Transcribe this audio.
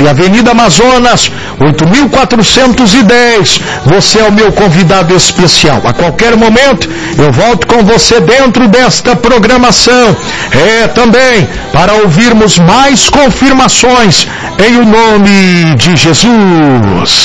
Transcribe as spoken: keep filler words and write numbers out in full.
e Avenida Amazonas, oito mil quatrocentos e dez. Você é o meu convidado especial. A qualquer momento eu volto com você dentro desta programação. É também para ouvirmos mais confirmações em o nome de Jesus.